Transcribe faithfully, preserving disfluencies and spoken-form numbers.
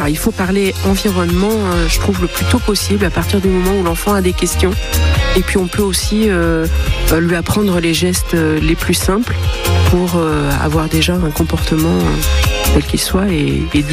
il faut parler environnement, euh, je trouve, le plus tôt possible, à partir du moment où l'enfant a des questions. Et puis on peut aussi euh, lui apprendre les gestes les plus simples pour euh, avoir déjà un comportement tel qu'il soit et, et